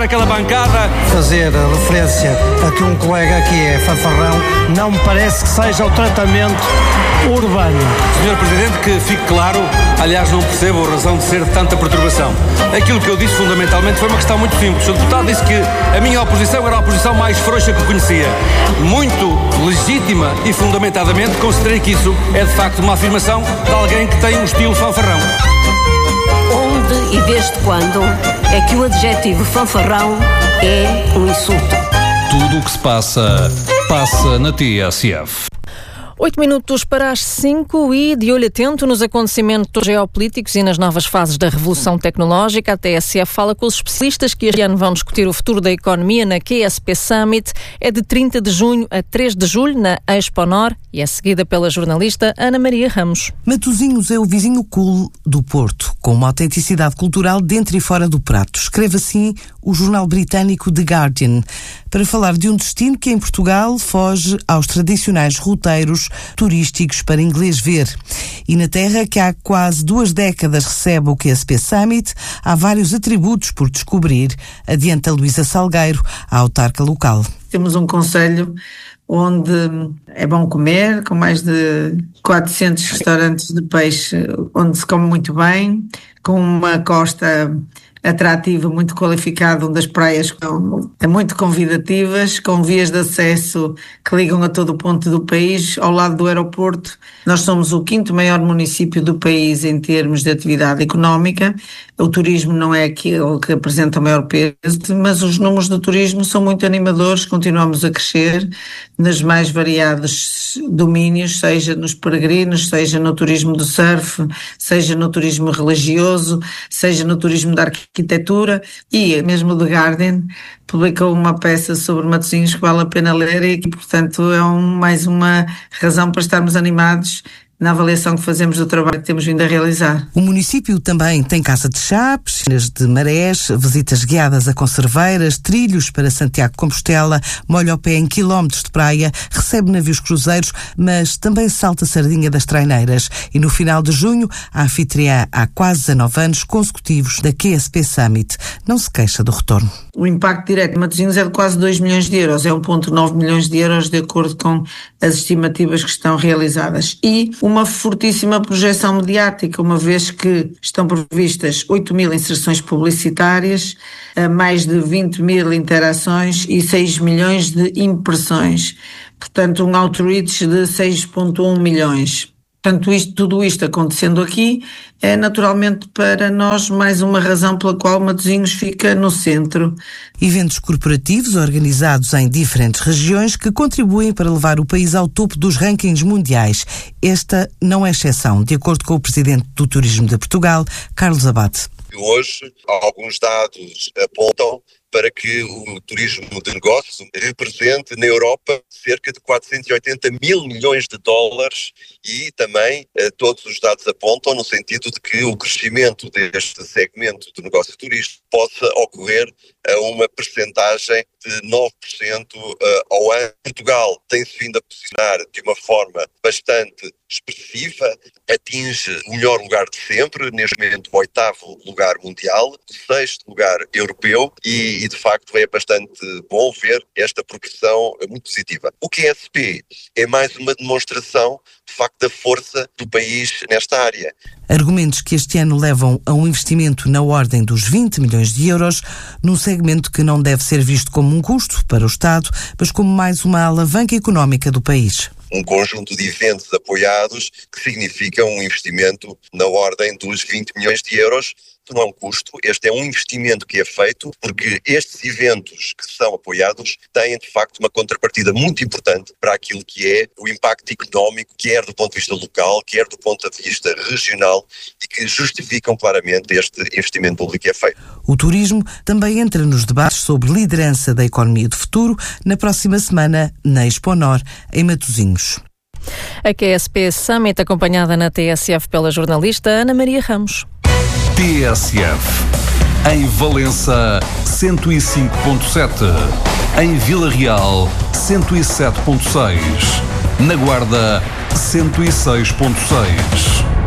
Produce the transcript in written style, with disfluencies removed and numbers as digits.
Aquela bancada. Fazer referência a que um colega aqui é fanfarrão não me parece que seja o tratamento urbano. Senhor Presidente, que fique claro, aliás não percebo a razão de ser de tanta perturbação. Aquilo que eu disse fundamentalmente foi uma questão muito simples. O deputado disse que a minha oposição era a oposição mais frouxa que conhecia. Muito legítima e fundamentadamente considerei que isso é de facto uma afirmação de alguém que tem um estilo fanfarrão. Onde e desde quando é que o adjetivo fanfarrão é um insulto? Tudo o que se passa, passa na TSF. 8 minutos para as 5 e de olho atento nos acontecimentos geopolíticos e nas novas fases da revolução tecnológica. A TSF fala com os especialistas que este ano vão discutir o futuro da economia na QSP Summit. É de 30 de junho a 3 de julho na Expo Nor e é seguida pela jornalista Ana Maria Ramos. Matosinhos é o vizinho cool do Porto, com uma autenticidade cultural dentro e fora do prato. Escreve assim o jornal britânico The Guardian, para falar de um destino que em Portugal foge aos tradicionais roteiros turísticos para inglês ver. E na terra que há quase 2 décadas recebe o QSP Summit, há vários atributos por descobrir, adianta Luísa Salgueiro, a autarca local. Temos um concelho onde é bom comer, com mais de 400 restaurantes de peixe, onde se come muito bem, com uma costa atrativa, muito qualificada, onde as praias são muito convidativas, com vias de acesso que ligam a todo o ponto do país, ao lado do aeroporto. Nós somos o 5º maior município do país em termos de atividade económica. O turismo não é aquilo que apresenta o maior peso, mas os números do turismo são muito animadores, continuamos a crescer nos mais variados domínios, seja nos peregrinos, seja no turismo do surf, seja no turismo religioso, seja no turismo da arquitetura, e mesmo o The Guardian publicou uma peça sobre Matosinhos que vale a pena ler e que, portanto, é mais uma razão para estarmos animados na avaliação que fazemos do trabalho que temos vindo a realizar. O município também tem casa de chá, piscinas de marés, visitas guiadas a conserveiras, trilhos para Santiago de Compostela, molha ao pé em quilómetros de praia, recebe navios cruzeiros, mas também salta a sardinha das traineiras. E no final de junho, a anfitriã há quase 19 anos consecutivos da QSP Summit. Não se queixa do retorno. O impacto direto de Matosinhos é de quase 2 milhões de euros, é 1,9 milhões de euros de acordo com as estimativas que estão realizadas. E uma fortíssima projeção mediática, uma vez que estão previstas 8 mil inserções publicitárias, mais de 20 mil interações e 6 milhões de impressões. Portanto, um outreach de 6,1 milhões. Portanto, tudo isto acontecendo aqui é naturalmente para nós mais uma razão pela qual Matosinhos fica no centro. Eventos corporativos organizados em diferentes regiões que contribuem para levar o país ao topo dos rankings mundiais. Esta não é exceção, de acordo com o presidente do Turismo de Portugal, Carlos Abate. Hoje, alguns dados apontam para que o turismo de negócio represente na Europa cerca de 480 mil milhões de dólares e também todos os dados apontam no sentido de que o crescimento deste segmento do negócio turístico possa ocorrer a uma percentagem de 9% ao ano. Portugal tem-se vindo a posicionar de uma forma bastante expressiva, atinge o melhor lugar de sempre, neste momento o 8º lugar mundial, o 6º lugar europeu e de facto é bastante bom ver esta progressão muito positiva. O QSP é mais uma demonstração de facto da força do país nesta área. Argumentos que este ano levam a um investimento na ordem dos 20 milhões de euros num segmento que não deve ser visto como um custo para o Estado, mas como mais uma alavanca económica do país. Um conjunto de eventos apoiados que significam um investimento na ordem dos 20 milhões de euros. Não é um custo, este é um investimento que é feito porque estes eventos que são apoiados têm de facto uma contrapartida muito importante para aquilo que é o impacto económico, quer do ponto de vista local, quer do ponto de vista regional e que justificam claramente este investimento público que é feito. O turismo também entra nos debates sobre liderança da economia do futuro na próxima semana na Expo Nor, em Matosinhos. A QSP Summit, acompanhada na TSF pela jornalista Ana Maria Ramos. TSF. Em Valença, 105.7. Em Vila Real, 107.6. Na Guarda, 106.6.